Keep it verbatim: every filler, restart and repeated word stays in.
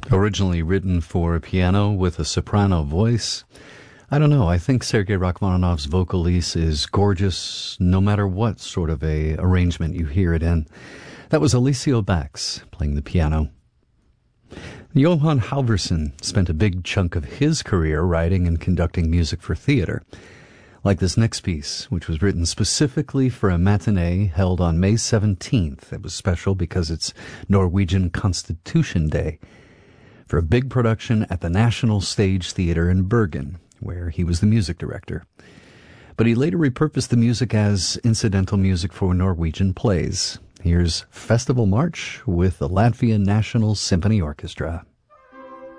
Originally written for piano with a soprano voice. I don't know, I think Sergei Rachmaninoff's vocalise is gorgeous no matter what sort of a arrangement you hear it in. That was Alessio Bax playing the piano. Johann Halvorsen spent a big chunk of his career writing and conducting music for theater, like this next piece, which was written specifically for a matinee held on May seventeenth. It was special because it's Norwegian Constitution Day, for a big production at the National Stage Theatre in Bergen, where he was the music director. But he later repurposed the music as incidental music for Norwegian plays. Here's Festival March with the Latvian National Symphony Orchestra.